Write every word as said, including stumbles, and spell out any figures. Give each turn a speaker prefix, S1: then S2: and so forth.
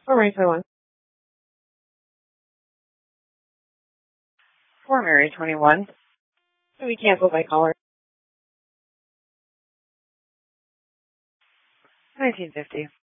S1: All right, twenty-one. For Mary, twenty-one. So we canceled by caller. nineteen fifty.